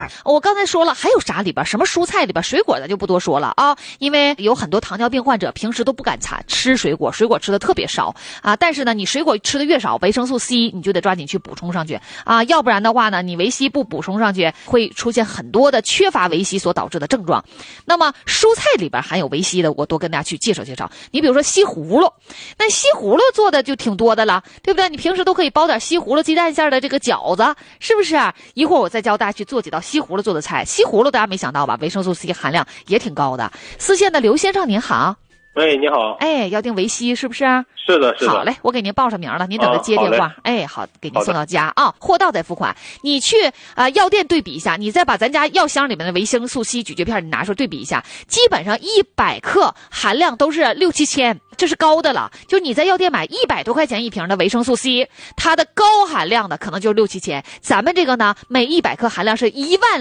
我刚才说了，还有啥里边？什么蔬菜里边？水果咱就不多说了啊，因为有很多糖尿病患者平时都不敢吃水果，水果吃的特别少啊。但是呢，你水果吃的越少，维生素 C 你就得抓紧去补充上去啊，要不然的话呢，你维 C 不补充上去，会出现很多的缺乏维 C 所导致的症状。那么蔬菜里边含有维 C 的，我多跟大家去介绍介绍。你比如说西葫芦，那西葫芦做的就挺多的了，对不对？你平时都可以包点西葫芦鸡蛋馅的这个饺子，是不是？一会儿我再教大家去做几道西葫芦做的菜。西葫芦大家没想到吧？维生素 C 含量也挺高的。四县的刘先生您好。 喂，你好。 哎，要订维 C 是不是？ 是的，是的。 好嘞，我给您报上名了，您等着接电话。哎，好，给您送到家啊，货到再付款。你去药店对比一下，你再把咱家药箱里面的维生素 C 咀嚼片你拿出来对比一下，基本上100克含量都是6、7千，这是高的了。就你在药店买100多块钱一瓶的维生素 C， 它的高含量的可能就6、7千，咱们这个呢，每100克含量是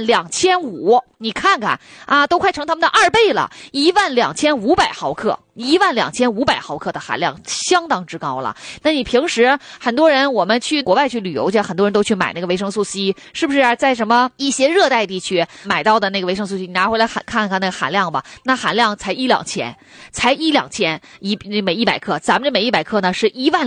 12500，你看看啊，都快成他们的2倍了，12500毫克。12500毫克的含量相当之高了。那你平时很多人，我们去国外去旅游去，很多人都去买那个维生素 C， 是不是在什么一些热带地区买到的那个维生素 C， 你拿回来看看那个含量吧，那含量才1、2千，才1、2千每100克，咱们这每100克呢是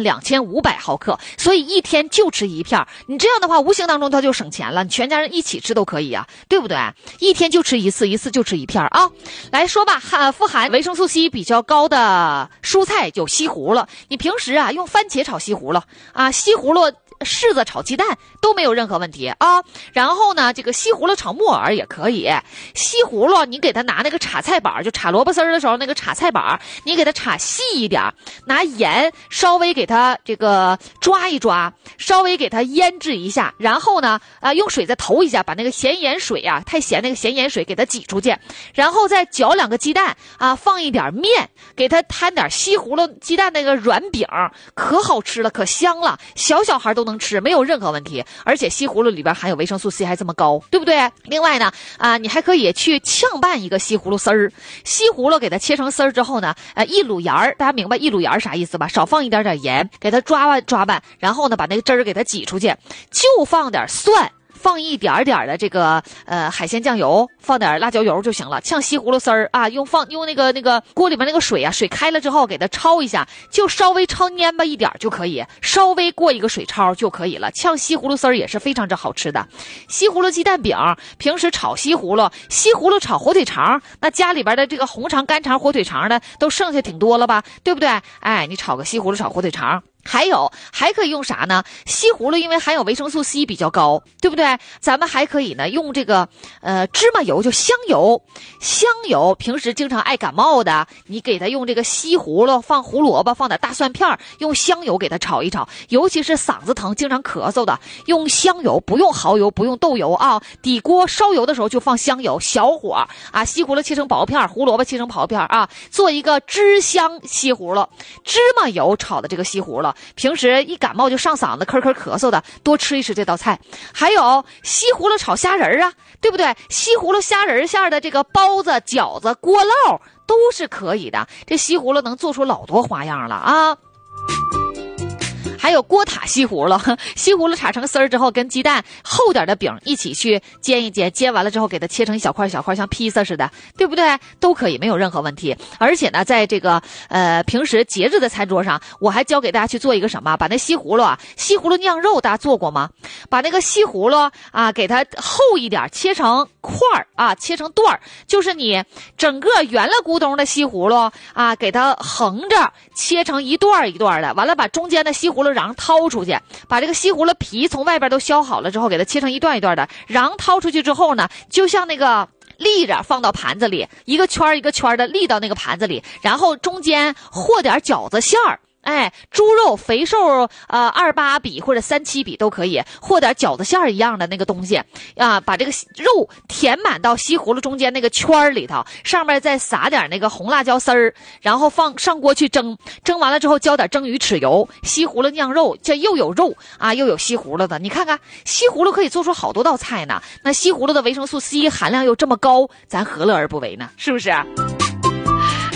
12500毫克，所以一天就吃一片，你这样的话无形当中它就省钱了，你全家人一起吃都可以啊，对不对？一天就吃一次，一次就吃一片啊。来说吧，富含维生素 C 比较高的蔬菜有西葫芦，你平时啊用番茄炒西葫芦啊，西葫芦柿子炒鸡蛋都没有任何问题啊。然后呢，这个西葫芦炒木耳也可以。西葫芦你给它拿那个炒菜板，就炒萝卜丝的时候那个炒菜板，你给它炒细一点，拿盐稍微给它这个抓一抓，稍微给它腌制一下，然后呢用水再投一下，把那个咸盐水啊，太咸那个咸盐水给它挤出去，然后再搅2个鸡蛋啊，放一点面，给它摊点西葫芦鸡蛋那个软饼，可好吃了，可香了，小孩都能吃，没有任何问题。而且西葫芦里边含有维生素 C 还这么高，对不对？另外呢你还可以去炝拌一个西葫芦丝儿，西葫芦给它切成丝儿之后呢一卤盐儿，大家明白一卤盐儿啥意思吧？少放一点点盐，给它抓拌，然后呢把那个汁儿给它挤出去，就放点蒜，放一点点的这个海鲜酱油，放点辣椒油就行了。炝西葫芦丝儿啊，用那个锅里面那个水啊，水开了之后给它焯一下，就稍微焯蔫巴一点就可以，稍微过一个水焯就可以了。炝西葫芦丝儿也是非常之好吃的。西葫芦鸡蛋饼，平时炒西葫芦炒火腿肠，那家里边的这个红肠、干肠、火腿肠呢，都剩下挺多了吧，对不对？哎，你炒个西葫芦炒火腿肠。还可以用啥呢？西葫芦因为含有维生素 C 比较高，对不对？咱们还可以呢用这个芝麻油，就香油。平时经常爱感冒的，你给它用这个西葫芦，放胡萝卜，放点大蒜片，用香油给它炒一炒。尤其是嗓子疼、经常咳嗽的，用香油，不用蚝油，不用豆油啊。底锅烧油的时候就放香油，小火啊，西葫芦切成薄片，胡萝卜切成薄片啊，做一个汁香西葫芦。芝麻油炒的这个西葫芦，平时一感冒就上嗓子咳嗽的，多吃一吃这道菜。还有西葫芦炒虾仁啊，对不对？西葫芦虾仁馅的这个包子、饺子、锅烙都是可以的。这西葫芦能做出老多花样了啊！还有锅塔西葫芦，西葫芦炒成丝儿之后，跟鸡蛋厚点的饼一起去煎一煎，煎完了之后给它切成一小块，像披萨似的，对不对？都可以，没有任何问题。而且呢，在这个平时节日的餐桌上，我还教给大家去做一个什么，把那西葫芦酿肉，大家做过吗？把那个西葫芦啊，给它厚一点，切成块啊，切成段儿，就是你整个圆了咕咚的西葫芦啊，给它横着切成一段一段的，完了把中间的西葫芦瓤掏出去，把这个西葫芦皮从外边都削好了之后，给它切成一段一段的，瓤掏出去之后呢，就像那个立着放到盘子里，一个圈一个圈的立到那个盘子里，然后中间和点饺子馅儿。哎，猪肉肥瘦28比或者37比都可以，或点饺子馅儿一样的那个东西啊，把这个肉填满到西葫芦中间那个圈儿里头，上面再撒点那个红辣椒丝儿，然后放上锅去蒸，蒸完了之后浇点蒸鱼豉油，西葫芦酿肉，这又有肉啊又有西葫芦的，你看看西葫芦可以做出好多道菜呢。那西葫芦的维生素 C 含量又这么高，咱何乐而不为呢？是不是？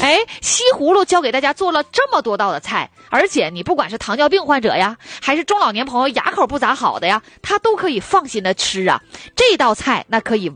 哎，西葫芦教给大家做了这么多道的菜，而且你不管是糖尿病患者呀，还是中老年朋友牙口不咋好的呀，他都可以放心的吃啊。这道菜那可以